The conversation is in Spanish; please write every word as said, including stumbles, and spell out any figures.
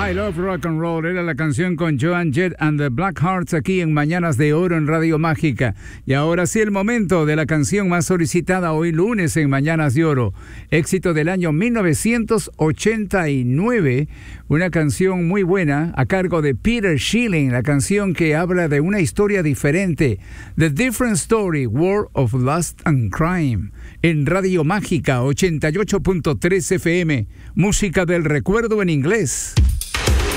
I Love Rock and Roll era la canción con Joan Jett and the Blackhearts aquí en Mañanas de Oro en Radio Mágica. Y ahora sí el momento de la canción más solicitada hoy lunes en Mañanas de Oro. Éxito del año mil novecientos ochenta y nueve, una canción muy buena a cargo de Peter Schilling, la canción que habla de una historia diferente. The Different Story, World of Lust and Crime. En Radio Mágica ochenta y ocho punto tres F M, música del recuerdo en inglés.